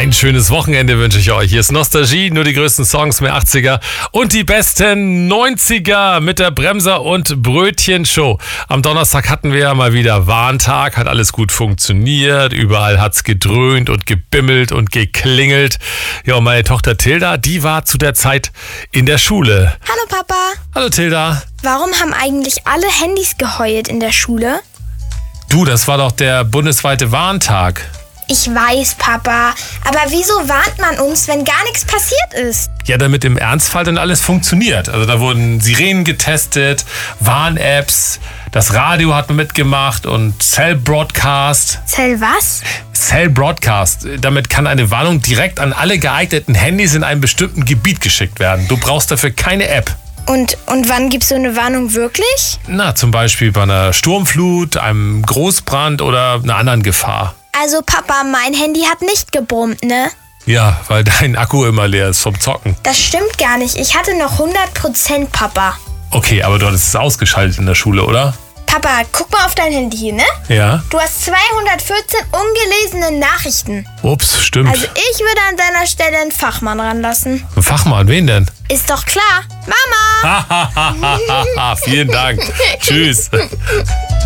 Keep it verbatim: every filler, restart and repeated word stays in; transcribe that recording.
Ein schönes Wochenende wünsche ich euch. Hier ist Nostalgie, nur die größten Songs mehr achtziger und die besten neunziger mit der Bremser- und Brötchen-Show. Am Donnerstag hatten wir ja mal wieder Warntag, hat alles gut funktioniert, überall hat's gedröhnt und gebimmelt und geklingelt. Ja, und meine Tochter Tilda, die war zu der Zeit in der Schule. Hallo Papa. Hallo Tilda. Warum haben eigentlich alle Handys geheult in der Schule? Du, das war doch der bundesweite Warntag. Ich weiß, Papa. Aber wieso warnt man uns, wenn gar nichts passiert ist? Ja, damit im Ernstfall dann alles funktioniert. Also da wurden Sirenen getestet, Warn-Apps, das Radio hat mitgemacht und Cell Broadcast. Cell was? Cell Broadcast. Damit kann eine Warnung direkt an alle geeigneten Handys in einem bestimmten Gebiet geschickt werden. Du brauchst dafür keine App. Und, und wann gibt's so eine Warnung wirklich? Na, zum Beispiel bei einer Sturmflut, einem Großbrand oder einer anderen Gefahr. Also Papa, mein Handy hat nicht gebrummt, ne? Ja, weil dein Akku immer leer ist vom Zocken. Das stimmt gar nicht. Ich hatte noch hundert Prozent, Papa. Okay, aber du hattest es ausgeschaltet in der Schule, oder? Papa, guck mal auf dein Handy hier, ne? Ja. Du hast zweihundertvierzehn ungelesene Nachrichten. Ups, stimmt. Also ich würde an deiner Stelle einen Fachmann ranlassen. Ein Fachmann, wen denn? Ist doch klar. Mama! Vielen Dank. Tschüss.